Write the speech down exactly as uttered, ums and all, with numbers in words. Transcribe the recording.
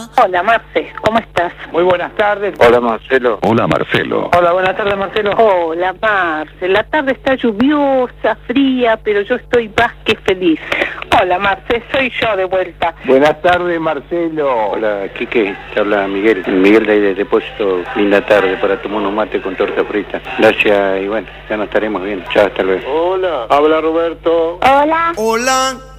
Hola, Marce, ¿cómo estás? Muy buenas tardes. Hola, Marcelo. Hola, Marcelo. Hola, buenas tardes, Marcelo. Hola, Marce. La tarde está lluviosa, fría, pero yo estoy más que feliz. Hola, Marce, soy yo de vuelta. Buenas tardes, Marcelo. Hola, Quique. Te habla Miguel. Miguel de ahí de Depósito. Linda tarde para tomar unos mates con torta frita. Gracias y bueno, ya nos estaremos viendo. Chao, hasta luego. Hola, habla Roberto. Hola. Hola.